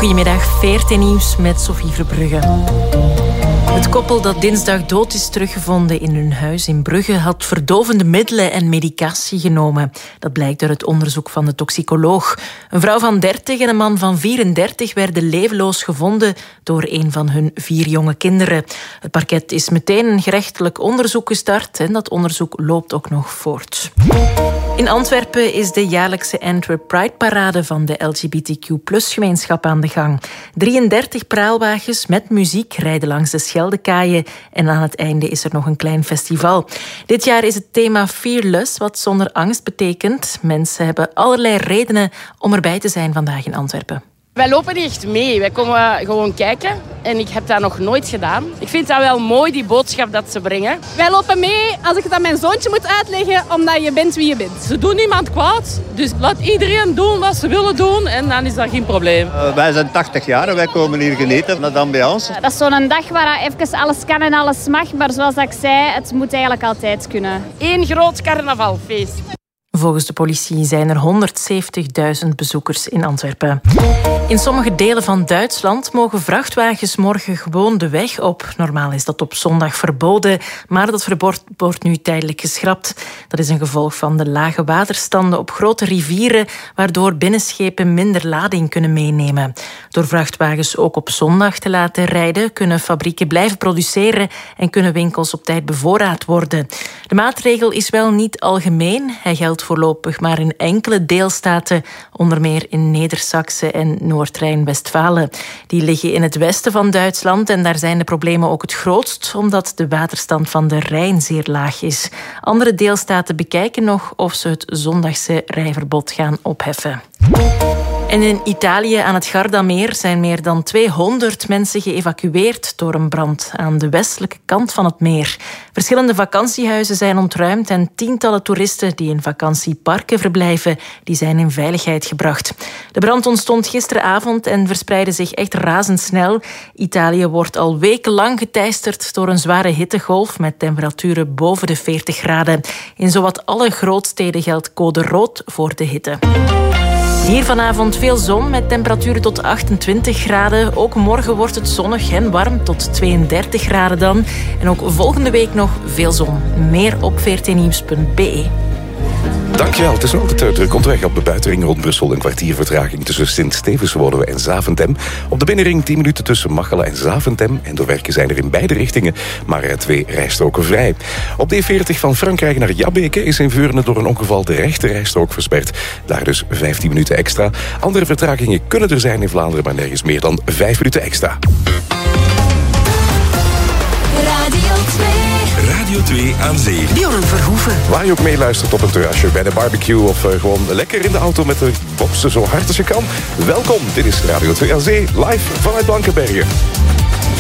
Goedemiddag, VRT Nieuws met Sophie Verbrugge. Het koppel dat dinsdag dood is teruggevonden in hun huis in Brugge had verdovende middelen en medicatie genomen. Dat blijkt uit het onderzoek van de toxicoloog. Een vrouw van 30 en een man van 34 werden levenloos gevonden door een van hun 4 jonge kinderen. Het parket is meteen een gerechtelijk onderzoek gestart en dat onderzoek loopt ook nog voort. In Antwerpen is de jaarlijkse Antwerp Pride-parade van de LGBTQ+-gemeenschap aan de gang. 33 praalwagens met muziek rijden langs de Scheldekaaien en aan het einde is er nog een klein festival. Dit jaar is het thema Fearless, wat zonder angst betekent. Mensen hebben allerlei redenen om erbij te zijn vandaag in Antwerpen. Wij lopen niet echt mee. Wij komen gewoon kijken. En ik heb dat nog nooit gedaan. Ik vind dat wel mooi, die boodschap dat ze brengen. Wij lopen mee, als ik het aan mijn zoontje moet uitleggen, omdat je bent wie je bent. Ze doen niemand kwaad. Dus laat iedereen doen wat ze willen doen en dan is dat geen probleem. Wij zijn 80 jaar en wij komen hier genieten van de ambiance. Dat is zo'n dag waar even alles kan en alles mag. Maar zoals ik zei, het moet eigenlijk altijd kunnen. Eén groot carnavalfeest. Volgens de politie zijn er 170.000 bezoekers in Antwerpen. In sommige delen van Duitsland mogen vrachtwagens morgen gewoon de weg op. Normaal is dat op zondag verboden, maar dat verbod wordt nu tijdelijk geschrapt. Dat is een gevolg van de lage waterstanden op grote rivieren, waardoor binnenschepen minder lading kunnen meenemen. Door vrachtwagens ook op zondag te laten rijden, kunnen fabrieken blijven produceren en kunnen winkels op tijd bevoorraad worden. De maatregel is wel niet algemeen. Hij geldt voorlopig maar in enkele deelstaten, onder meer in Neder-Saxe en Noord-Rijn-Westfalen. Die liggen in het westen van Duitsland en daar zijn de problemen ook het grootst, omdat de waterstand van de Rijn zeer laag is. Andere deelstaten bekijken nog of ze het zondagse rijverbod gaan opheffen. En in Italië aan het Gardameer zijn meer dan 200 mensen geëvacueerd door een brand aan de westelijke kant van het meer. Verschillende vakantiehuizen zijn ontruimd en tientallen toeristen die in vakantieparken verblijven, die zijn in veiligheid gebracht. De brand ontstond gisteravond en verspreidde zich echt razendsnel. Italië wordt al wekenlang geteisterd door een zware hittegolf met temperaturen boven de 40 graden. In zowat alle grootsteden geldt code rood voor de hitte. Hier vanavond veel zon met temperaturen tot 28 graden. Ook morgen wordt het zonnig en warm tot 32 graden dan. En ook volgende week nog veel zon. Meer op vrtnieuws.be. Dankjewel. Het is nog altijd druk onderweg op de buitenring rond Brussel. Een kwartier vertraging tussen Sint-Stevenswoluwe en Zaventem. Op de binnenring 10 minuten tussen Machelen en Zaventem. En door werken zijn er in beide richtingen maar 2 rijstroken vrij. Op de E40 van Frankrijk naar Jabbeke is in Veurne door een ongeval de rechte rijstrook versperd. Daar dus 15 minuten extra. Andere vertragingen kunnen er zijn in Vlaanderen, maar nergens meer dan 5 minuten extra. Radio 2 aan zee. Bjorn Verhoeven. Waar je ook meeluistert op een terrasje, bij de barbecue of gewoon lekker in de auto met de boksen zo hard als je kan. Welkom, dit is Radio 2 aan zee, live vanuit Blankenbergen.